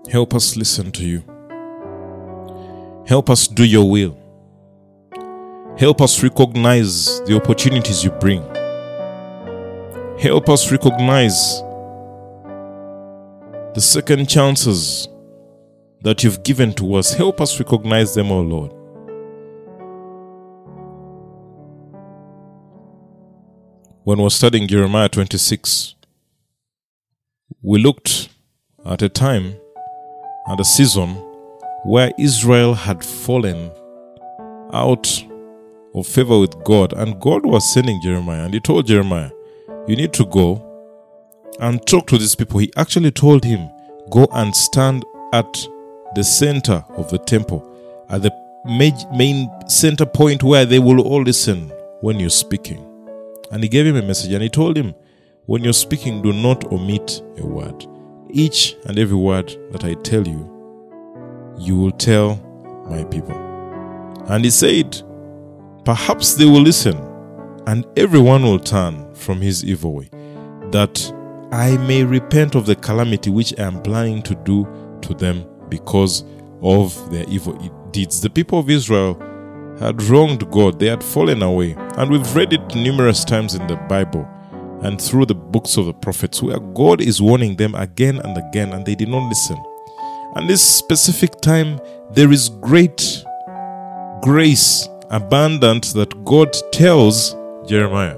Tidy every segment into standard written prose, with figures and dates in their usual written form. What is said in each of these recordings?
Help us listen to you. Help us do your will. Help us recognize the opportunities you bring. Help us recognize the second chances that you've given to us. Help us recognize them, O Lord. When we're studying Jeremiah 26, we looked at a time and a season where Israel had fallen out of favor with God, and God was sending Jeremiah, and he told Jeremiah, you need to go and talk to these people. He actually told him, go and stand at the center of the temple, at the main center point where they will all listen when you're speaking. And he gave him a message, and he told him, when you're speaking, do not omit a word. Each and every word that I tell you, you will tell my people. And he said, perhaps they will listen, and everyone will turn from his evil way, that I may repent of the calamity which I am planning to do to them because of their evil deeds. The people of Israel had wronged God. They had fallen away. And we've read it numerous times in the Bible and through the books of the prophets, where God is warning them again and again, and they did not listen. And this specific time, there is great grace, abundant, that God tells Jeremiah,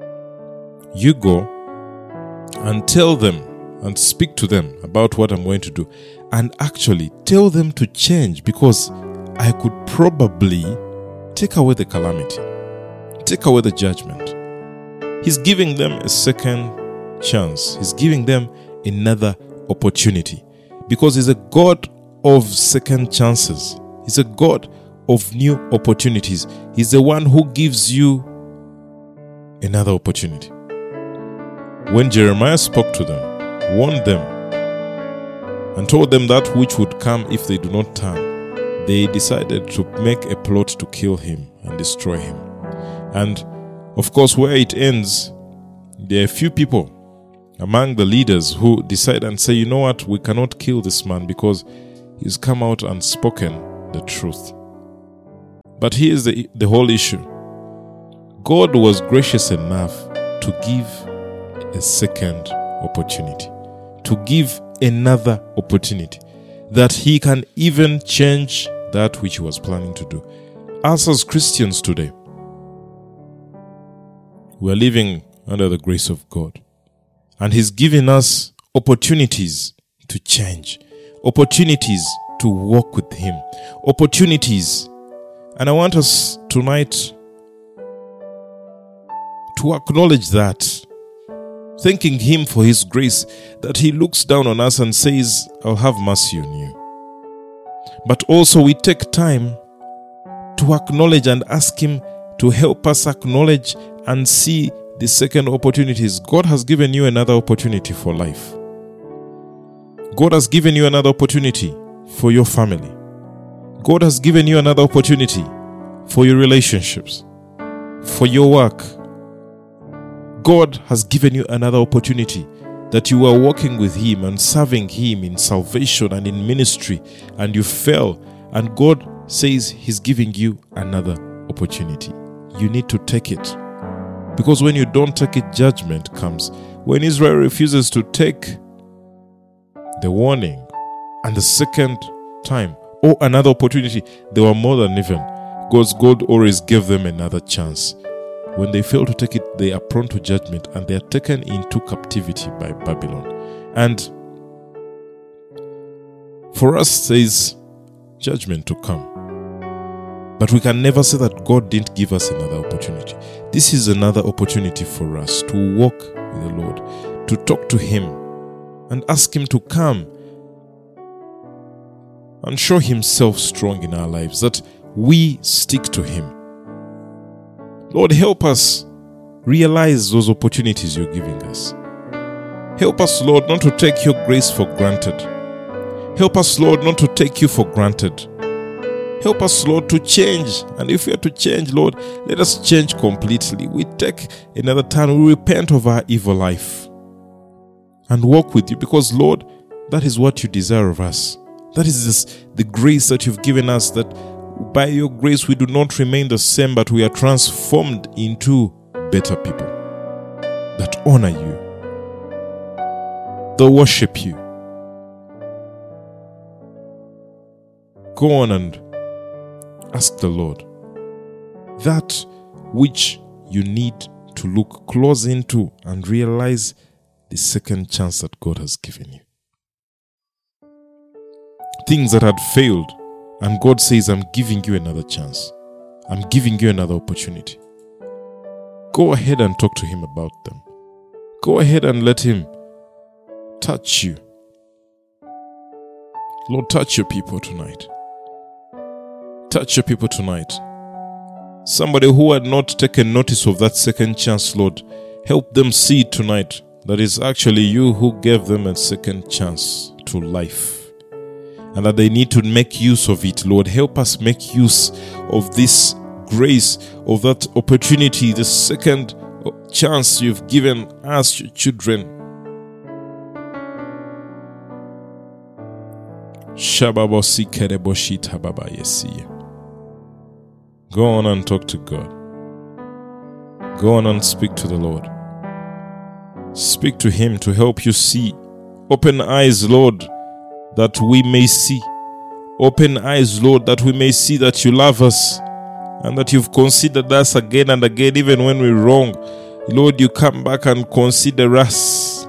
you go and tell them and speak to them about what I'm going to do, and actually tell them to change, because I could probably take away the calamity, take away the judgment. He's giving them a second chance. He's giving them another opportunity, because he's a God of second chances. He's a God of new opportunities. He's the one who gives you another opportunity. When Jeremiah spoke to them, warned them, and told them that which would come if they do not turn, they decided to make a plot to kill him and destroy him. And of course, where it ends, there are a few people among the leaders who decide and say, you know what, we cannot kill this man because he's come out and spoken the truth. But here's the whole issue. God was gracious enough to give a second opportunity, to give another opportunity, that he can even change that which he was planning to do. Us as Christians today, we are living under the grace of God, and he's given us opportunities to change, opportunities to walk with him, opportunities. And I want us tonight to acknowledge that, thanking him for his grace, that he looks down on us and says, I'll have mercy on you. But also we take time to acknowledge and ask him to help us acknowledge and see the second opportunities. God has given you another opportunity for life. God has given you another opportunity for your family. God has given you another opportunity for your relationships, for your work. God has given you another opportunity that you are walking with him and serving him in salvation and in ministry, and you fell, and God says he's giving you another opportunity. You need to take it, because when you don't take it, judgment comes. When Israel refuses to take the warning and the second time or another opportunity, they were more than even, because God always gave them another chance. When they fail to take it, they are prone to judgment, and they are taken into captivity by Babylon. And for us, there is judgment to come. But we can never say that God didn't give us another opportunity. This is another opportunity for us to walk with the Lord, to talk to him and ask him to come and show himself strong in our lives, that we stick to him. Lord, help us realize those opportunities you're giving us. Help us, Lord, not to take your grace for granted. Help us, Lord, not to take you for granted. Help us, Lord, to change. And if we are to change, Lord, let us change completely. We take another turn. We repent of our evil life and walk with you, because, Lord, That is what you desire of us. That is the grace that you've given us, that by your grace we do not remain the same, but we are transformed into better people that honor you, that worship you. Go on and ask the Lord that which you need to look close into and realize the second chance that God has given you. Things that had failed, and God says, I'm giving you another chance. I'm giving you another opportunity. Go ahead and talk to Him about them. Go ahead and let Him touch you. Lord, touch your people tonight. Touch your people tonight. Somebody who had not taken notice of that second chance, Lord, help them see tonight that it's actually you who gave them a second chance to life, and that they need to make use of it. Lord, help us make use of this grace, of that opportunity, the second chance you've given us, your children. Go on and talk to God. Go on and speak to the Lord. Speak to Him to help you see. Open eyes, Lord, that we may see. Open eyes, Lord, that we may see that you love us and that you've considered us again and again, even when we're wrong. Lord, you come back and consider us.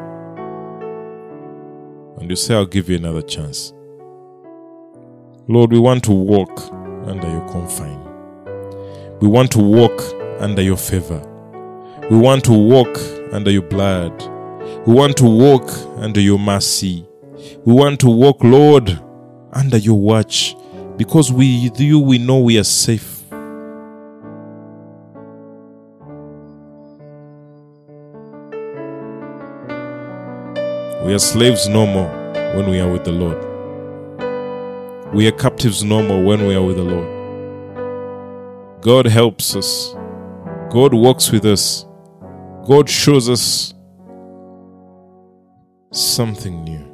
And you say, I'll give you another chance. Lord, we want to walk under your confine. We want to walk under your favor. We want to walk under your blood. We want to walk under your mercy. We want to walk, Lord, under your watch, because with you we know we are safe. We are slaves no more when we are with the Lord. We are captives no more when we are with the Lord. God helps us. God walks with us. God shows us something new.